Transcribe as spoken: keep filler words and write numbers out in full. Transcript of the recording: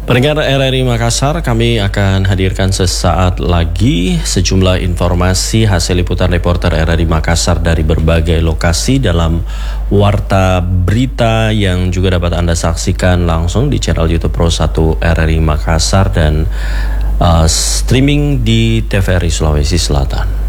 Pendengar R R I Makassar, kami akan hadirkan sesaat lagi sejumlah informasi hasil liputan reporter R R I Makassar dari berbagai lokasi dalam warta berita yang juga dapat Anda saksikan langsung di channel YouTube Pro satu R R I Makassar dan uh, streaming di T V R I Sulawesi Selatan.